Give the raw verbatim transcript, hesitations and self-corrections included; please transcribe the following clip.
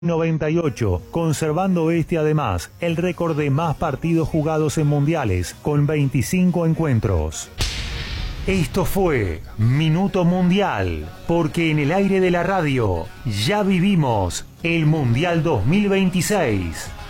noventa y ocho, conservando este además el récord de más partidos jugados en mundiales, con veinticinco encuentros. Esto fue Minuto Mundial, porque en el aire de la radio ya vivimos el Mundial dos mil veintiséis.